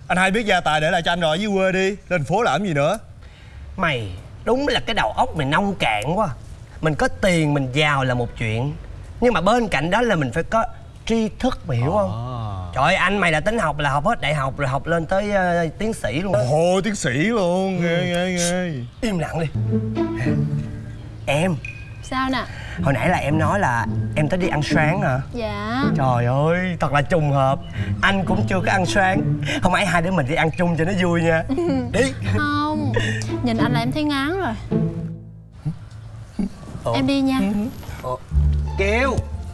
Anh hai biết gia tài để lại cho anh rồi, dưới quê đi. Lên thành phố làm gì nữa. Mày đúng là cái đầu óc mày nông cạn quá. Mình có tiền mình giàu là một chuyện, nhưng mà bên cạnh đó là mình phải có tri thức, mày hiểu không? Trời ơi, anh mày là tính học là học hết đại học rồi học lên tới tiến sĩ luôn. Ồ, tiến sĩ luôn. Ghê. Im lặng đi. Em. Sao nè? Hồi nãy là em nói là em tới đi ăn sáng hả? Dạ. Trời ơi, thật là trùng hợp. Anh cũng chưa có ăn sáng. Hôm nay hai đứa mình đi ăn chung cho nó vui nha. Đi. Không, nhìn anh là em thấy ngán rồi. Em đi nha. Kiều.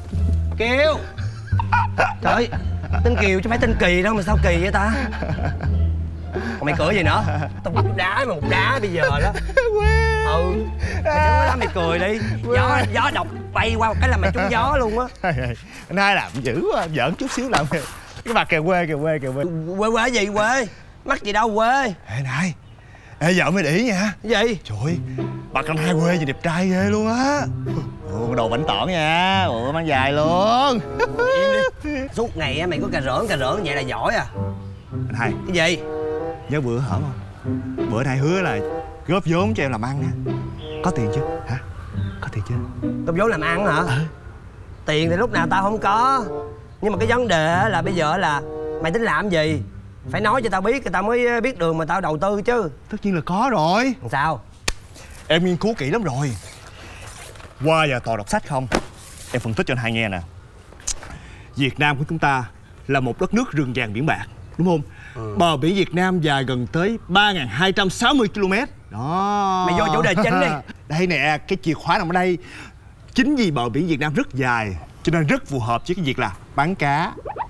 Trời ơi, tên Kiều chứ phải tên Kỳ đâu mà sao kỳ vậy ta? Còn mày cười gì nữa? Tao một đá mà một đá bây giờ đó. Mày đừng có làm mày cười đi. Gió độc bay qua một cái là mày trúng gió luôn á. Anh hai làm dữ quá, giỡn chút xíu làm cái mặt kề quê. Quê gì quê? Mắc gì đâu quê. Ê này, ê vợ mới để ý nha. Cái gì? Trời ơi, mặt anh hai quê gì đẹp trai ghê luôn á. Đồ bảnh tỏn nha, mang dài luôn. Im đi. Suốt ngày á mày có cà rỡn vậy là giỏi à. Anh hai. Cái gì? Nhớ bữa hở không? Bữa anh hai hứa là góp vốn cho em làm ăn nè. Có tiền chưa? Hả? Có tiền chưa? Góp vốn làm ăn hả? Tiền thì lúc nào tao không có. Nhưng mà cái vấn đề là bây giờ là mày tính làm gì? Phải nói cho tao biết thì tao mới biết đường mà tao đầu tư chứ. Tất nhiên là có rồi. Sao? Em nghiên cứu kỹ lắm rồi. Qua giờ toàn đọc sách không. Em phân tích cho anh hai nghe nè. Việt Nam của chúng ta là một đất nước rừng vàng biển bạc, đúng không? Bờ biển Việt Nam dài gần tới 3.260 km. Đó. Mày vô chủ đề chính đi. Đây nè, cái chìa khóa nằm ở đây. Chính vì bờ biển Việt Nam rất dài cho nên rất phù hợp với cái việc là bán cá.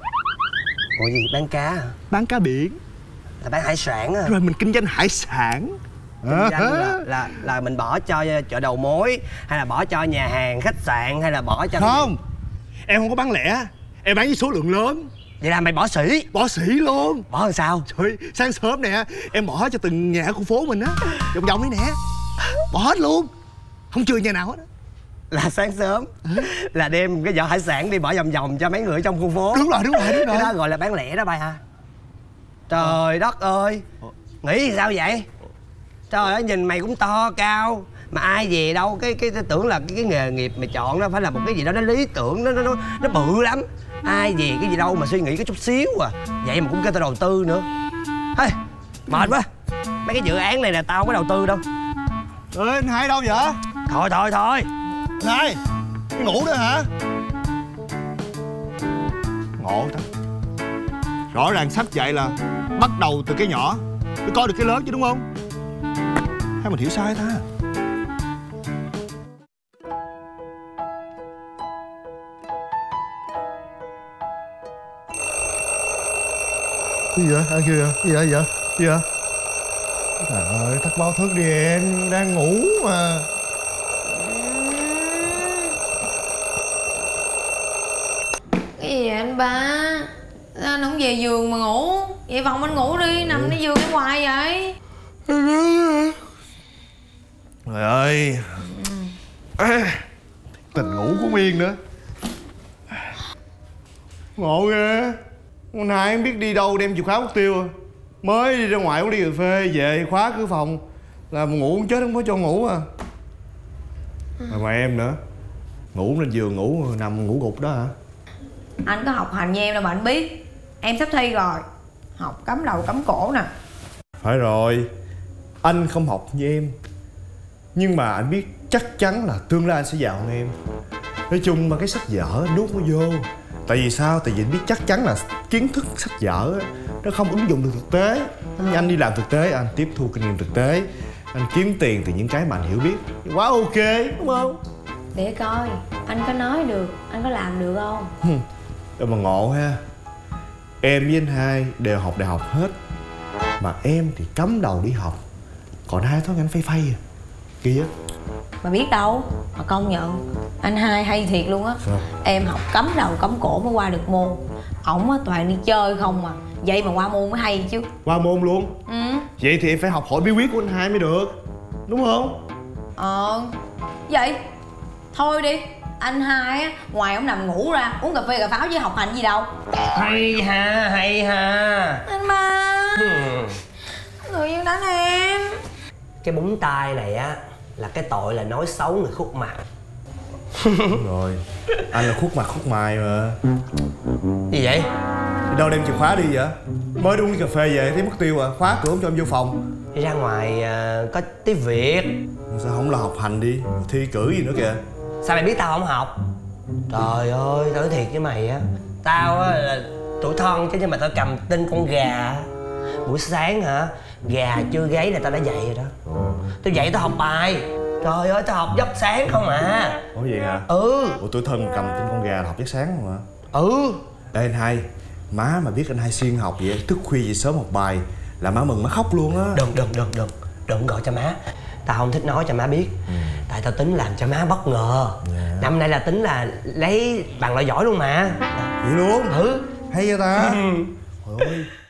Ủa gì bán cá hả? Bán cá biển. Là bán hải sản á. Rồi mình kinh doanh hải sản. Kinh doanh là mình bỏ cho chợ đầu mối, hay là bỏ cho nhà hàng khách sạn, hay là bỏ cho... Không, em không có bán lẻ, em bán với số lượng lớn. Vậy là mày bỏ sỉ. Bỏ sỉ luôn. Bỏ làm sao? Trời, sáng sớm nè em bỏ cho từng nhà ở khu phố mình á, vòng vòng ấy nè. Bỏ hết luôn, không chừa nhà nào hết á. Là sáng sớm là đem cái giỏ hải sản đi bỏ vòng vòng cho mấy người trong khu phố. Đúng rồi. Cái đó gọi là bán lẻ đó bay ha. Trời đất ơi, nghĩ sao vậy? Trời ơi, nhìn mày cũng to cao mà ai về đâu cái tưởng là cái nghề nghiệp mày chọn đó phải là một cái gì đó nó lý tưởng, nó bự lắm. Ai về cái gì đâu mà suy nghĩ có chút xíu à. Vậy mà cũng kêu tao đầu tư nữa. Ê, mệt quá. Mấy cái dự án này là tao không có đầu tư đâu. Ê, anh hai đâu vậy? Thôi Anh hai, đi ngủ nữa hả? Ngộ ta. Rõ ràng sách dạy là bắt đầu từ cái nhỏ mới có được cái lớn chứ, đúng không? Hay mình hiểu sai ta? Cái gì vậy? Ai kêu vậy? Cái gì vậy? Trời ơi, tắt báo thức đi em, đang ngủ mà. Cái gì vậy anh ba? Sao anh không về giường mà ngủ? Về phòng anh ngủ đi, nằm trên giường em hoài vậy? Trời ơi. Tình ngủ cũng yên nữa. Ngộ ghê. Hôm nay em biết đi đâu đem chìa khóa mất tiêu à. Mới đi ra ngoài uống ly cà phê về khóa cửa phòng là ngủ chết không có cho ngủ à. Mà em nữa, ngủ lên giường ngủ nằm ngủ gục đó hả? Anh có học hành như em đâu mà anh biết. Em sắp thi rồi, học cắm đầu cắm cổ nè. Phải rồi, anh không học như em, nhưng mà anh biết chắc chắn là tương lai anh sẽ giàu hơn em. Nói chung mà cái sách vở nuốt nó vô. Tại vì sao? Tại vì anh biết chắc chắn là kiến thức sách vở nó không ứng dụng được thực tế. Anh đi làm thực tế, anh tiếp thu kinh nghiệm thực tế, anh kiếm tiền từ những cái mà anh hiểu biết. Quá ok, đúng không? Để coi, anh có nói được, anh có làm được không? Đâu mà ngộ ha. Em với anh hai đều học đại học hết, mà em thì cắm đầu đi học, còn hai thoáng anh phay à. Kỳ á. Mà biết đâu, mà công nhận anh hai hay thiệt luôn á. Em học cắm đầu cắm cổ mới qua được môn. Ổng á toàn đi chơi không mà. Vậy mà qua môn mới hay chứ. Qua môn luôn? Vậy thì em phải học hỏi bí quyết của anh hai mới được, đúng không? Vậy thôi đi. Anh hai á, ngoài ổng nằm ngủ ra uống cà phê cà pháo với học hành gì đâu. Hay ha. Anh ba. Cái búng tay này á là cái tội là nói xấu người khuất mặt. Đúng rồi, anh là khuất mặt khuất mày mà. Gì vậy? Đi đâu đem chìa khóa đi vậy? Mới uống ly cà phê về thấy mất tiêu à, khóa cửa không cho em vô phòng. Đi ra ngoài có tí việc. Sao không là học hành đi, thi cử gì nữa kìa. Sao mày biết tao không học? Trời ơi, tao nói thiệt với mày á, tao á là tuổi thân chứ, nhưng mà tao cầm tin con gà. Buổi sáng hả, gà chưa gáy là tao đã dậy rồi đó. Tao dậy tao học bài. Trời ơi, tao học giấc sáng không à. Ủa vậy hả? Ừ. Ủa tuổi thân cầm tin con gà là học giấc sáng không hả? Ừ. Ê anh hai, má mà biết anh hai siêng học vậy, thức khuya vậy sớm học bài là má mừng má khóc luôn á. Đừng gọi cho má. Tao không thích nói cho má biết. Tại tao tính làm cho má bất ngờ. Năm nay là tính là lấy bằng loại giỏi luôn mà. Vậy luôn? Ừ. Hay vậy ta? Trời ơi,